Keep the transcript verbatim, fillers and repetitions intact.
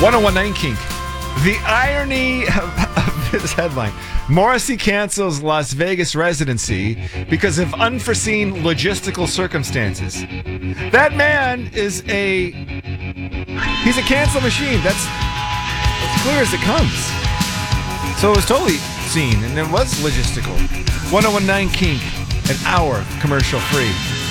ten Kink. The irony of, of this headline. Morrissey cancels Las Vegas residency because of unforeseen logistical circumstances. That man is a... He's a cancel machine. That's as clear as it comes. So it was totally seen, and it was logistical. ten Kink, an hour commercial free.